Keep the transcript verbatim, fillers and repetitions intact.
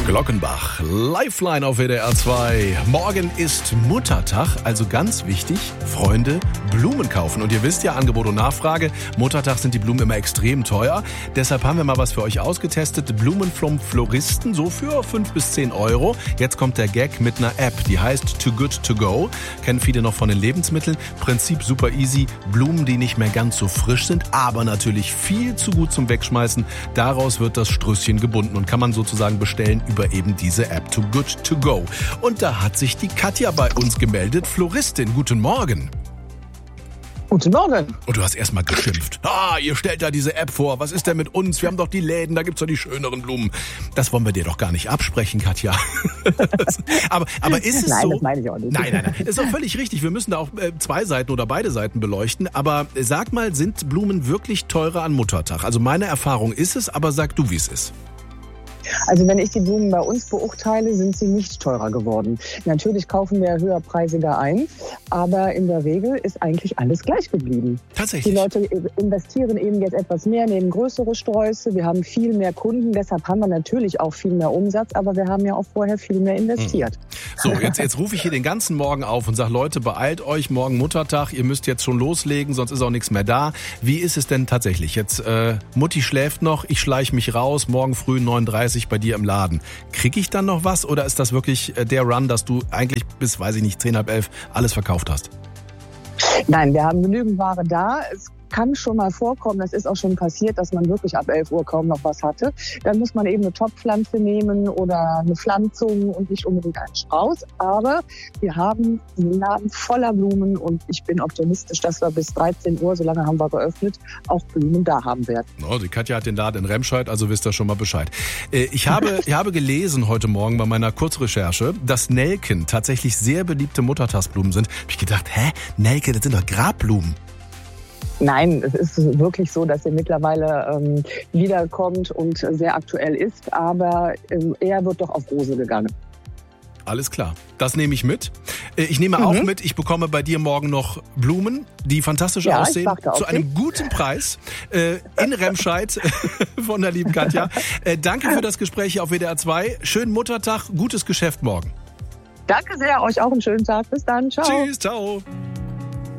Glockenbach, Lifeline auf W D R zwei. Morgen ist Muttertag, also ganz wichtig, Freunde, Blumen kaufen. Und ihr wisst ja, Angebot und Nachfrage, Muttertag sind die Blumen immer extrem teuer. Deshalb haben wir mal was für euch ausgetestet. Blumen vom Floristen, so für fünf bis zehn Euro. Jetzt kommt der Gag mit einer App, die heißt Too Good To Go. Kennen viele noch von den Lebensmitteln. Prinzip super easy. Blumen, die nicht mehr ganz so frisch sind, aber natürlich viel zu gut zum Wegschmeißen. Daraus wird das Strösschen gebunden und kann man sozusagen bestellen über eben diese App Too Good To Go. Und da hat sich die Katja bei uns gemeldet. Floristin, guten Morgen. Guten Morgen. Und du hast erstmal geschimpft. Ah, ihr stellt da diese App vor. Was ist denn mit uns? Wir haben doch die Läden, da gibt's doch die schöneren Blumen. Das wollen wir dir doch gar nicht absprechen, Katja. aber, aber ist es nein, so? Nein, das meine ich auch nicht. Nein, nein, nein. Ist doch völlig richtig. Wir müssen da auch äh, zwei Seiten oder beide Seiten beleuchten. Aber sag mal, sind Blumen wirklich teurer an Muttertag? Also meine Erfahrung ist es, aber sag du, wie es ist. Also wenn ich die Blumen bei uns beurteile, sind sie nicht teurer geworden. Natürlich kaufen wir höherpreisiger ein, aber in der Regel ist eigentlich alles gleich geblieben. Tatsächlich. Die Leute investieren eben jetzt etwas mehr, nehmen größere Sträuße, wir haben viel mehr Kunden, deshalb haben wir natürlich auch viel mehr Umsatz, aber wir haben ja auch vorher viel mehr investiert. So, jetzt, jetzt rufe ich hier den ganzen Morgen auf und sage, Leute, beeilt euch, morgen Muttertag, ihr müsst jetzt schon loslegen, sonst ist auch nichts mehr da. Wie ist es denn tatsächlich? Jetzt, äh, Mutti schläft noch, ich schleiche mich raus, morgen früh neun Uhr dreißig bei dir im Laden. Kriege ich dann noch was oder ist das wirklich der Run, dass du eigentlich bis, weiß ich nicht, zehn, halb elf alles verkauft hast? Nein, wir haben genügend Ware da. Es kann schon mal vorkommen, das ist auch schon passiert, dass man wirklich ab elf Uhr kaum noch was hatte. Dann muss man eben eine Topfpflanze nehmen oder eine Pflanzung und nicht unbedingt einen Strauß. Aber wir haben einen Laden voller Blumen und ich bin optimistisch, dass wir bis dreizehn Uhr, so lange haben wir geöffnet, auch Blumen da haben werden. Oh, die Katja hat den Laden in Remscheid, also wisst ihr schon mal Bescheid. Ich habe, ich habe gelesen heute Morgen bei meiner Kurzrecherche, dass Nelken tatsächlich sehr beliebte Muttertagsblumen sind. Hab ich gedacht, hä? Nelke, das sind doch Grabblumen. Nein, es ist wirklich so, dass er mittlerweile ähm, wiederkommt und sehr aktuell ist, aber ähm, er wird doch auf Rose gegangen. Alles klar, das nehme ich mit. Ich nehme mhm. auch mit, ich bekomme bei dir morgen noch Blumen, die fantastisch ja, aussehen, zu dich. einem guten Preis äh, in Remscheid von der lieben Katja. Äh, danke für das Gespräch auf W D R zwei. Schönen Muttertag, gutes Geschäft morgen. Danke sehr, euch auch einen schönen Tag. Bis dann, ciao. Tschüss, ciao.